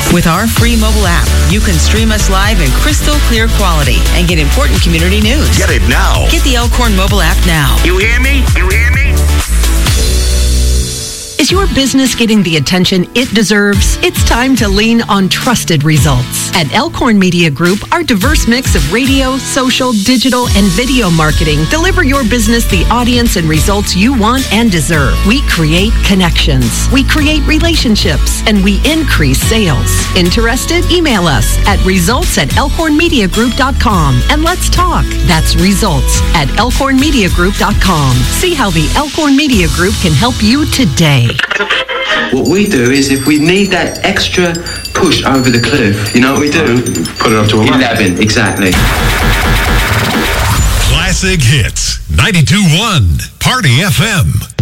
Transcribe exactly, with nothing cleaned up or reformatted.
With our free mobile app, you can stream us live in crystal clear quality and get important community news. Get it now. Get the Elkhorn mobile app now. You hear me? You hear me? Is your business getting the attention it deserves? It's time to lean on trusted results. At Elkhorn Media Group, our diverse mix of radio, social, digital, and video marketing deliver your business the audience and results you want and deserve. We create connections, we create relationships, and we increase sales. Interested? Email us at results at elkhorn media group dot com and let's talk. That's results at elkhorn media group dot com. See how the Elkhorn Media Group can help you today. What we do is if we need that extra push over the cliff, you know what we do? Put it up to eleven. eleven, exactly. Classic Hits, ninety-two point one, Party F M.